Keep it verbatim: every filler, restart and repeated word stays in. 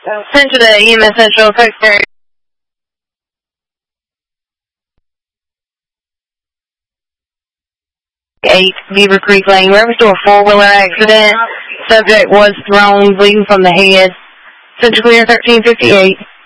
Attention to E M S Central, Coxbury. eight, Beaver Creek Lane. Reference to a four-wheeler accident. Subject was thrown, bleeding from the head. Central Clear thirteen fifty-eight.